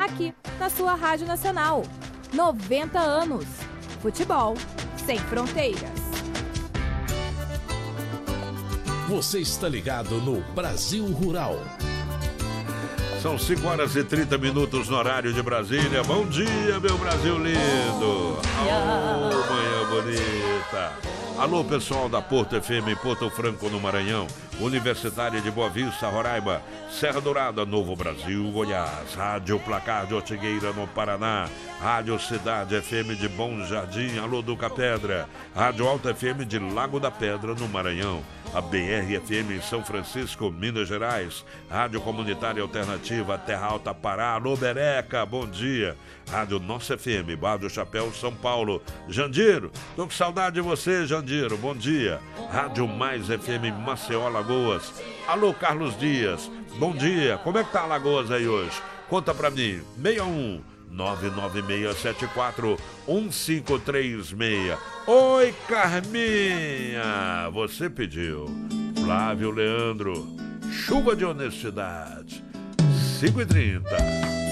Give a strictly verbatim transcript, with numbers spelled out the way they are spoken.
aqui na sua Rádio Nacional. noventa anos. Futebol sem fronteiras. Você está ligado no Brasil Rural. São cinco horas e trinta minutos no horário de Brasília. Bom dia, meu Brasil lindo. Alô, manhã bonita. Alô, pessoal da Porto F M em Porto Franco, no Maranhão. Universitária de Boa Vista, Roraima. Serra Dourada, Novo Brasil, Goiás. Rádio Placar de Ortigueira, no Paraná. Rádio Cidade F M de Bom Jardim, alô, Duca Pedra. Rádio Alta F M de Lago da Pedra, no Maranhão. A B R F M em São Francisco, Minas Gerais. Rádio Comunitária Alternativa, Terra Alta, Pará. Alô, Bereca, bom dia. Rádio Nossa F M, Bar do Chapéu, São Paulo. Jandiro, tô com saudade de você, Jandiro, bom dia. Rádio Mais F M, Maceió, Alagoas. Alô, Carlos Dias, bom dia. Como é que tá Alagoas aí hoje? Conta pra mim, seis um nove nove seis sete quatro um cinco três seis. Oi, Carminha, você pediu. Flávio Leandro, chuva de honestidade. cinco e trinta.